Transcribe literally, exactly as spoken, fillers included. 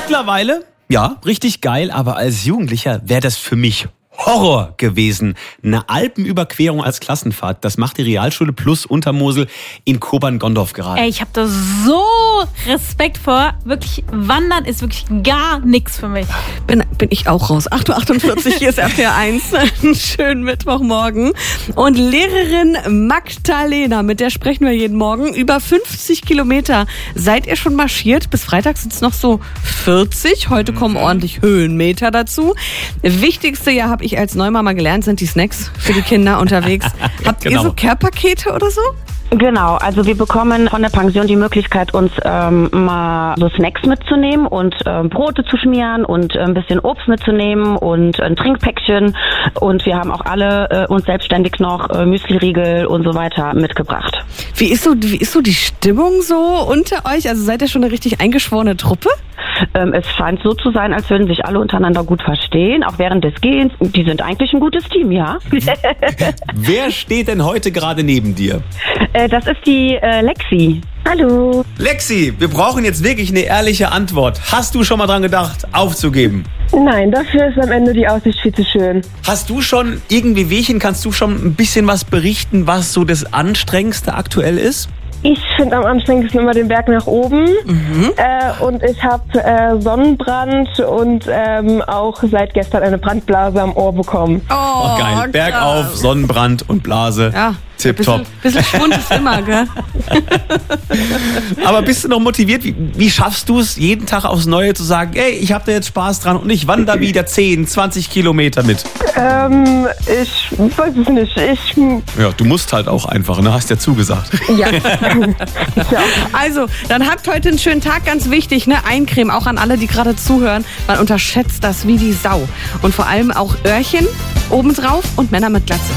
Mittlerweile, ja, richtig geil, aber als Jugendlicher wäre das für mich Horror gewesen. Eine Alpenüberquerung als Klassenfahrt, das macht die Realschule Plus Untermosel in Kobern-Gondorf gerade. Ey, ich habe da so Respekt vor. Wirklich, Wandern ist wirklich gar nichts für mich. Bin, bin ich auch raus. acht Uhr achtundvierzig, hier ist R T L eins. Einen schönen Mittwochmorgen. Und Lehrerin Magdalena, mit der sprechen wir jeden Morgen. Über fünfzig Kilometer seid ihr schon marschiert. Bis Freitag sind es noch so vierzig. Heute kommen ordentlich Höhenmeter dazu. Wichtigste ja habe ich als Neumama gelernt, sind die Snacks für die Kinder unterwegs. Habt Genau. ihr so Care-Pakete oder so? Genau, also wir bekommen von der Pension die Möglichkeit, uns ähm, mal so Snacks mitzunehmen und ähm, Brote zu schmieren und äh, ein bisschen Obst mitzunehmen und ein Trinkpäckchen. Und wir haben auch alle äh, uns selbstständig noch äh, Müsliriegel und so weiter mitgebracht. Wie ist so, wie ist so die Stimmung so unter euch? Also seid ihr schon eine richtig eingeschworene Truppe? Ähm, es scheint so zu sein, als würden sich alle untereinander gut verstehen, auch während des Gehens. Die sind eigentlich ein gutes Team, ja. Wer steht denn heute gerade neben dir? äh, das ist die äh, Lexi. Hallo. Lexi, wir brauchen jetzt wirklich eine ehrliche Antwort. Hast du schon mal dran gedacht, aufzugeben? Nein, dafür ist am Ende die Aussicht viel zu schön. Hast du schon irgendwie Wehchen, kannst du schon ein bisschen was berichten, was so das Anstrengendste aktuell ist? Ich finde am anstrengendsten immer den Berg nach oben. Mhm. Äh, und ich habe äh, Sonnenbrand und ähm, auch seit gestern eine Brandblase am Ohr bekommen. Oh, Oh, geil. Bergauf, Sonnenbrand und Blase. Ja, Tipptopp. Ein bisschen, bisschen Schwund ist immer, gell? Aber bist du noch motiviert? Wie, wie schaffst du es, jeden Tag aufs Neue zu sagen, ey, ich habe da jetzt Spaß dran und ich wandere wieder zehn, zwanzig Kilometer mit? Ähm, ich weiß es nicht. Ich, Ja, du musst halt auch einfach, ne? Hast ja zugesagt. ja. ja. Also, dann habt heute einen schönen Tag, ganz wichtig, ne? Eincremen, auch an alle, die gerade zuhören. Man unterschätzt das wie die Sau. Und vor allem auch Öhrchen obendrauf und Männer mit Glatze.